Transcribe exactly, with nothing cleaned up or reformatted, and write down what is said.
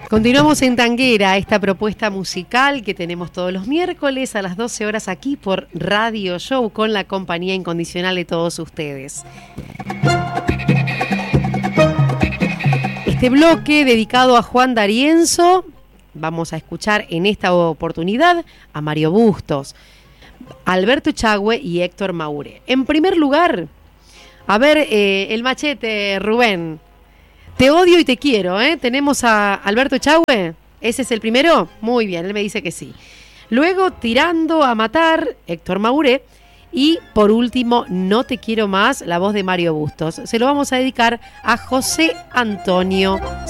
Continuamos en Tanguera, esta propuesta musical que tenemos todos los miércoles a las doce horas aquí por Radio Show con la compañía incondicional de todos ustedes. Este bloque dedicado a Juan D'Arienzo, vamos a escuchar en esta oportunidad a Mario Bustos, Alberto Echagüe y Héctor Maure. En primer lugar, a ver, eh, el machete, Rubén. Te odio y te quiero, ¿eh? Tenemos a Alberto Echagüe. ¿Ese es el primero? Muy bien, él me dice que sí. Luego, Tirando a Matar, Héctor Maure. Y por último, No te quiero más, la voz de Mario Bustos. Se lo vamos a dedicar a José Antonio